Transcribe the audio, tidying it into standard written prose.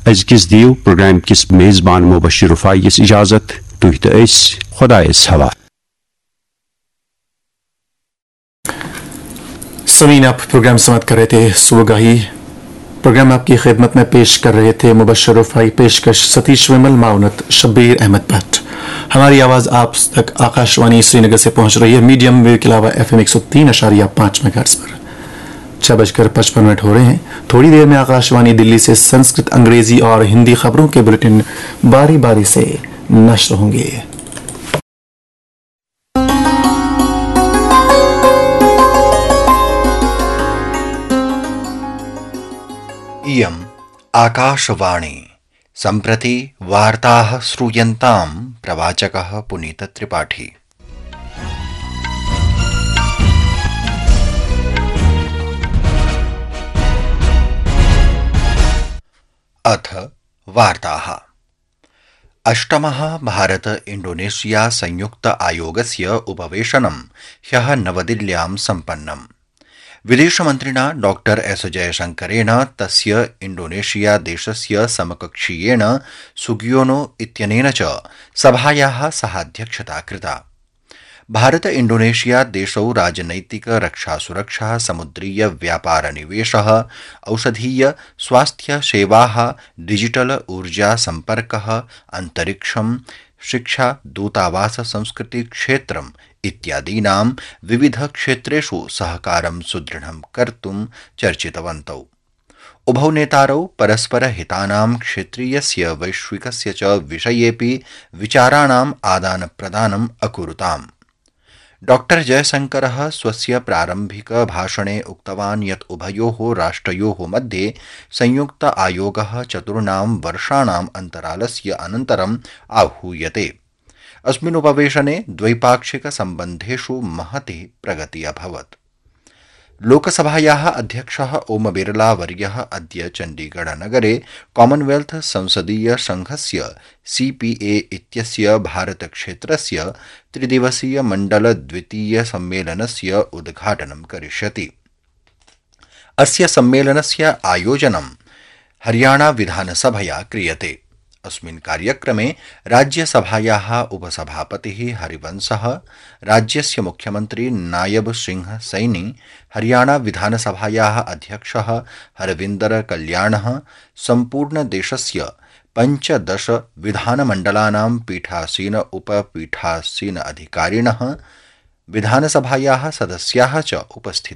अजकिस दियो प्रोग्राम किस मेजबान मुबशिर रुफाइस इजाजत तुह तो खुदाइस हवाले। समीन आप प्रोग्राम समाप्त कर रहे थे सुबगाही। प्रोग्राम आपकी खिदमत में पेश कर रहे थे मुबशिर रुफाई, पेशकश सतीश विमल, माउनत शब्बीर अहमद भट्ट। हमारी आवाज़ आप तक आकाशवाणी श्रीनगर से पहुंच रही है मीडियम वेव के अलावा FM 103.5 मेगाहर्ट्ज पर। 6:55 हो रहे हैं। थोड़ी देर में आकाशवाणी दिल्ली से संस्कृत, अंग्रेजी और हिंदी खबरों के बुलेटिन बारी बारी से नश्र होंगे। इयम् आकाशवाणी। सम्प्रति वार्ताः श्रूयन्ताम्। प्रवाचकः पुनीत त्रिपाठी। अथ वार्ताः। अष्टमः भारत इंडोनेशिया संयुक्त आयोगस्य उपवेशनं ह्यः नवदिल्ल्यां सम्पन्नम्। विदेशमन्त्रिणा डॉक्टर एस जयशंकरेण तस्य इंडोनेशिया देशस्य समकक्षीयेण सुगियोनो इत्यनेन च सभायाः सहाध्यक्षता कृता। भारत इंडोनेशिया देशौ राजनैतिक रक्षा सुरक्षा, समुद्रीय व्यापार निवेशः, औषधीय स्वास्थ्य सेवाः, डिजिटल ऊर्जा संपर्कः, अंतरिक्षं, शिक्षा, दूतावास, संस्कृति क्षेत्रम् इत्यादीनां विविध क्षेत्रेषु सहकारं सुदृढं कर्तुं चर्चितवन्तौ। उभौ नेतारौ परस्पर हितानां क्षेत्रीयस्य वैश्विकस्य च विषयेऽपि विचाराणाम् आदान प्रदानम् अकुरुताम्। डॉक्टर जयशंकरः स्वस्य प्रारंभिक भाषणे उक्तवान् यत् उभयोः राष्ट्रयोः मध्ये संयुक्त आयोगः 4 वर्षाणाम् अन्तरालस्य अनन्तरम् आहूयते। अस्मिन् उपवेशने द्वैपाक्षिक सम्बन्धेषु महती प्रगतिः अभवत्। लोकसभायाः अध्यक्षः ओम बिरला वर्यः अद्य चण्डीगढ़ नगरे कॉमनवेल्थ संसदीय संघस्य CPA इत्यस्य भारत क्षेत्रस्य 3 दिवसीय मंडल द्वितीय सम्मेलनस्य उद्घाटनं करिष्यति। अस्य सम्मेलनस्य आयोजनं हरियाणा विधानसभया क्रियते। अस्मिन् कार्यक्रमे राज्यसभायाः उपसभापतिः हरिवंशः, राज्यस्य मुख्यमंत्री नायब सिंह सैनी, हरियाणा विधानसभायाः अध्यक्षः हरविंदर कल्याणः, सम्पूर्ण देशस्य 15 विधानमण्डलानां पीठासीन उपपीठासीन अधिकारिणः, विधानसभायाः सदस्याः च उपस्थिताः